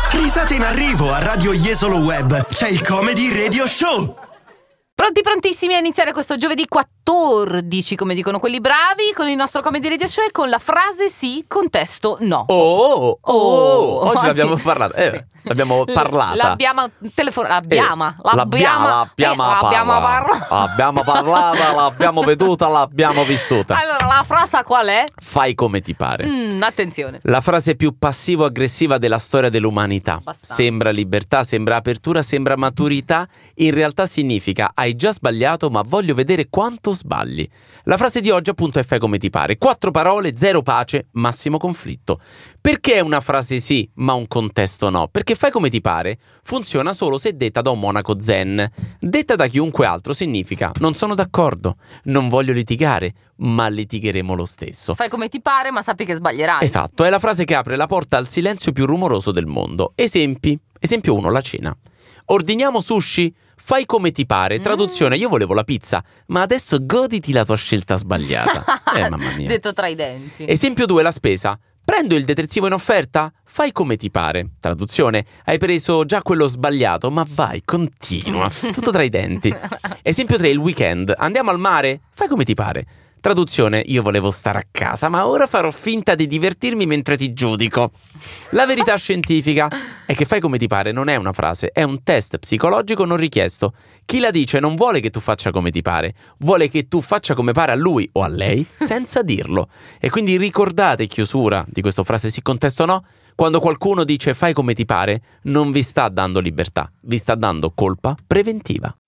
Risate in arrivo a Radio Jesolo Web. C'è il Comedy Radio Show. Pronti, prontissimi a iniziare questo giovedì 14, come dicono quelli bravi, con il nostro Comedy Radio Show e con la frase sì, contesto no. Oggi l'abbiamo parlato. Sì. L'abbiamo parlata. L'abbiamo parlata, l'abbiamo veduta, l'abbiamo vissuta. Allora, la frase qual è? Fai come ti pare. Attenzione. La frase più passivo-aggressiva della storia dell'umanità. Abbastanza. Sembra libertà, sembra apertura, sembra maturità. In realtà significa hai già sbagliato, ma voglio vedere quanto sbagli. La frase di oggi appunto è fai come ti pare. 4 parole, 0 pace, massimo conflitto. Perché è una frase sì, ma un contesto no? Perché fai come ti pare funziona solo se detta da un monaco zen. Detta da chiunque altro significa non sono d'accordo, non voglio litigare, ma litigheremo lo stesso. Fai come ti pare, ma sappi che sbaglierai. Esatto, è la frase che apre la porta al silenzio più rumoroso del mondo. Esempi. Esempio 1, la cena. Ordiniamo sushi? Fai come ti pare. Traduzione, io volevo la pizza, ma adesso goditi la tua scelta sbagliata. Mamma mia. Detto tra i denti. Esempio 2, la spesa. Prendo il detersivo in offerta? Fai come ti pare. Traduzione, hai preso già quello sbagliato, ma vai, continua. Tutto tra i denti. Esempio 3, il weekend. Andiamo al mare? Fai come ti pare. Traduzione, io volevo stare a casa, ma ora farò finta di divertirmi mentre ti giudico. La verità scientifica è che fai come ti pare non è una frase, è un test psicologico non richiesto. Chi la dice non vuole che tu faccia come ti pare, vuole che tu faccia come pare a lui o a lei senza dirlo. E quindi ricordate, chiusura di questo frase sì contesto no, quando qualcuno dice fai come ti pare, non vi sta dando libertà, vi sta dando colpa preventiva.